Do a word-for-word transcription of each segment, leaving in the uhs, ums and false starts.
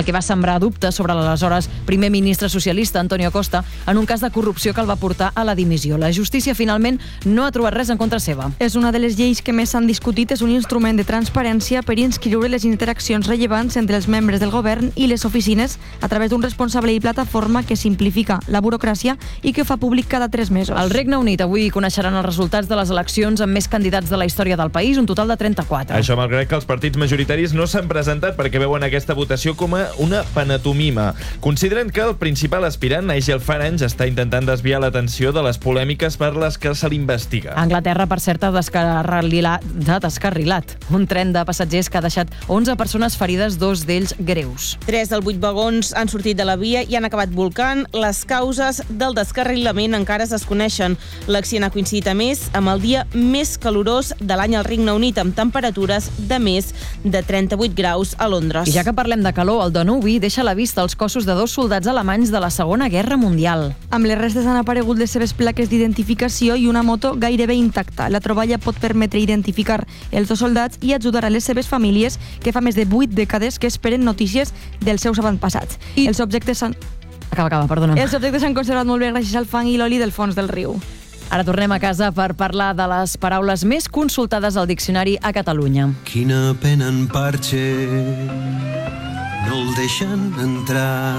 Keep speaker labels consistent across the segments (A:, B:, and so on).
A: el que va sembrar dubtes sobre l'aleshores primer ministre socialista Antonio Costa en un cas de corrupció que el va portar a la dimissió. La justícia finalment no ha trobat res en contra seva.
B: És una de les lleis que més s'han discutit, és un instrument de transparència per inscriure les interaccions rellevants entre els membres del govern i les oficines a través d'un responsable i plataforma que simplifica la burocràcia i que fa públic cada tres mesos.
A: Al Regne Unit avui coneixeran els resultats de les eleccions amb més candidats de la història del país, un total de trenta-quatre.
C: Això malgrat que els partits majoritaris no s'han presentat perquè veuen aquesta votació com a una pantomima. Consideren que el principal aspirant, Nigel Farage, està intentant desviar l'atenció de les polèmiques per les que se l'investiga.
A: A Anglaterra, per cert, ha descarrilat, ha descarrilat un tren de passatgers que ha deixat onze persones ferides, dos d'ells greus.
D: Tres dels vuit vagons han sortit de la via i han acabat volcant. Les causes del descarrilament encara es desconeixen. L'accident ha coincidit a més amb el dia més calorós de l'any al Regne Unit, amb temperatures de més de trenta-vuit graus a Londres.
A: I ja que parlem de calor, el Danubi deixa a la vista els cossos de dos soldats alemanys de la Segona Guerra Mundial.
B: Amb les restes han aparegut les seves plaques d'identificació i una moto gairebé intacta. La troballa pot permetre identificar els dos soldats i ajudar a les seves famílies, que fa més de vuit dècades que esperen notícies dels seus avantpassats. I els objectes s'han...
A: Acaba, acaba, perdona'm.
B: Els objectes s'han conservat molt bé gràcies al fang i l'oli del fons del riu.
A: Ara tornem a casa per parlar de les paraules més consultades al diccionari a Catalunya.
E: Quina pena en Parche, no el deixen entrar.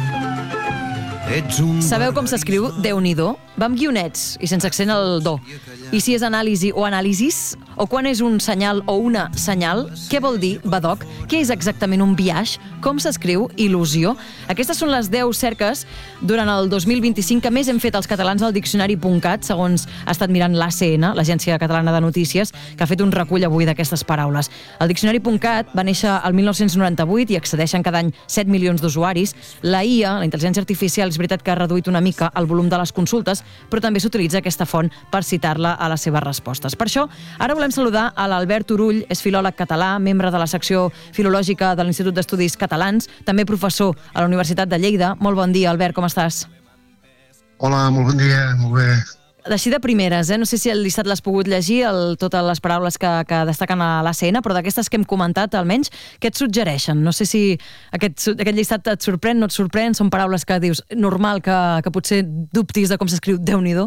E: Ets un...
A: Sabeu com s'escriu Déu-n'hi-do? Va amb guionets i sense accent al do. I si és anàlisi o anàlisis? O quan és un senyal o una senyal? Què vol dir badoc? Què és exactament un biaix? Com s'escriu il·lusió? Aquestes són les deu cerques durant el dos mil vint-i-cinc que més hem fet els catalans al diccionari punt cat, segons ha estat mirant l'A C N, l'Agència Catalana de Notícies, que ha fet un recull avui d'aquestes paraules. El diccionari punt cat va néixer el mil nou-cents noranta-vuit i accedeixen cada any set milions d'usuaris. La I A, la intel·ligència artificial, és veritat que ha reduït una mica el volum de les consultes, però també s'utilitza aquesta font per citar-la a les seves respostes. Per això, ara volem saludar a l'Albert Turull, és filòleg català, membre de la secció filològica de l'Institut d'Estudis Catalans, també professor a la Universitat de Lleida. Molt bon dia, Albert, com estàs?
F: Hola, molt bon dia, molt bé.
A: Així de primeres, eh? No sé si el llistat l'has pogut llegir, el, totes les paraules que, que destaquen a l'A C N, però d'aquestes que hem comentat, almenys, què et suggereixen? No sé si aquest, aquest llistat et sorprèn, no et sorprèn, són paraules que dius normal que, que potser dubtis de com s'escriu Déu-n'hi-do?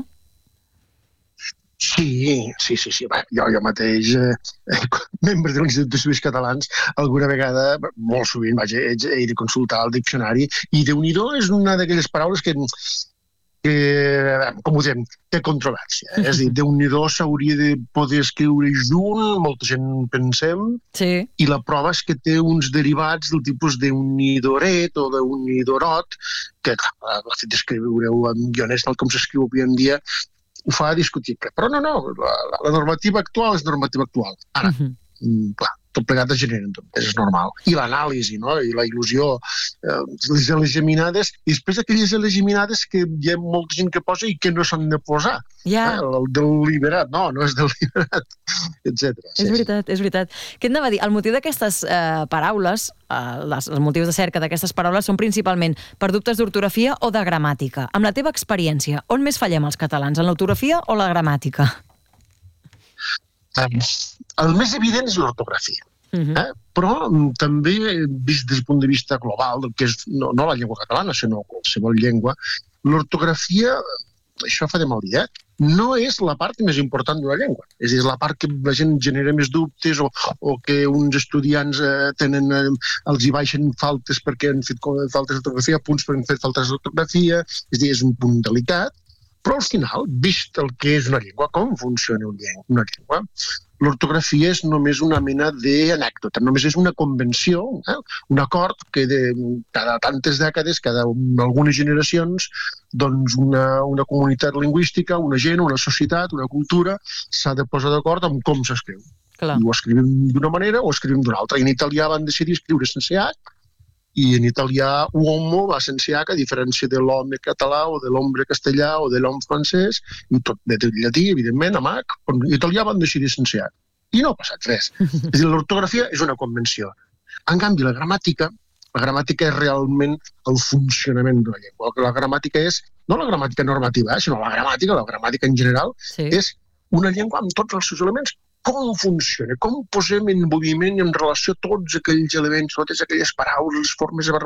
F: Sí, sí, sí, sí. Va, jo, jo mateix, eh, membre de l'Institut d'Estudis Catalans, alguna vegada, molt sovint, vaja, he, he de consultar el diccionari, i Déu-n'hi-do és una d'aquelles paraules que, que com ho diem, té controvèrsia. Eh? És a dir, Déu-n'hi-do s'hauria de poder escriure junt, molta gent pensem,
A: sí.
F: I la prova és que té uns derivats del tipus Déu-n'hi-doret o Déu-n'hi-dorot, que, clar, el fet d'escriure-ho en guioners, tal com s'escriu avui en dia, ho fa discutible. Però no, no, la, la normativa actual és normativa actual. Ara, uh-huh. clar, tot plegat es generen dubtes, és normal. I l'anàlisi, no?, i la il·lusió, eh, les elegiminades, i després aquelles elegiminades que hi ha molta gent que posa i que no s'han de posar.
A: Ja.
F: Eh, el deliberat, no, no és deliberat, etcètera.
A: És veritat, és veritat. Què et anava a dir? El motiu d'aquestes eh, paraules, eh, les, els motius de cerca d'aquestes paraules són principalment per dubtes d'ortografia o de gramàtica. Amb la teva experiència, on més fallem els catalans, en l'ortografia o la gramàtica?
F: El més evident és l'ortografia. Uh-huh. eh? Però també, vist des del punt de vista global, que és no, no la llengua catalana, sinó qualsevol llengua, l'ortografia, això fa de mal dir, eh? no és la part més important d'una llengua. És a dir, la part que la gent genera més dubtes o, o que uns estudiants eh, tenen, eh, els hi baixen faltes perquè han fet faltes d'ortografia, punts perquè han fet faltes d'ortografia, és a dir, és un punt delicat, però al final, vist el que és una llengua, com funciona una llengua, l'ortografia és només una mena d'anècdota, només és una convenció, eh? un acord que de, cada tantes dècades, cada algunes generacions, doncs una, una comunitat lingüística, una gent, una societat, una cultura, s'ha de posar d'acord amb com s'escriu.
A: Clar.
F: I ho escrivim d'una manera o escrivim d'una altra. I en italià van decidir escriure sense H, i en italià uomo va sense H, a diferència de l'home català o de l'hombre castellà o de l'home francès, i tot de llatí, evidentment, amb H, però en italià van decidir sense H. I no ha passat res. És a dir, l'ortografia és una convenció. En canvi, la gramàtica, la gramàtica és realment el funcionament d'una llengua. La gramàtica és, no la gramàtica normativa, eh, sinó la gramàtica, la gramàtica en general, sí. És una llengua amb tots els seus elements, com funciona, com posem en moviment i en relació tots aquells elements, totes aquelles paraules, les formes